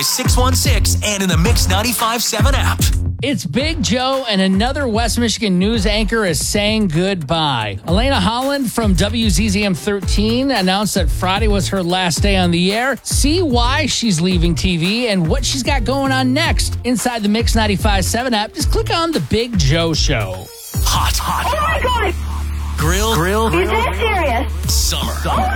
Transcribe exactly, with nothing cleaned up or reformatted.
six one six and in the Mix ninety-five point seven app. It's Big Joe, and another West Michigan news anchor is saying goodbye. Elena Holland from W Z Z M thirteen announced that Friday was her last day on the air. See why she's leaving T V and what she's got going on next. Inside the Mix ninety-five point seven app, just click on The Big Joe Show. Hot, hot. Oh my God! Grill, grill, Is that serious? summer.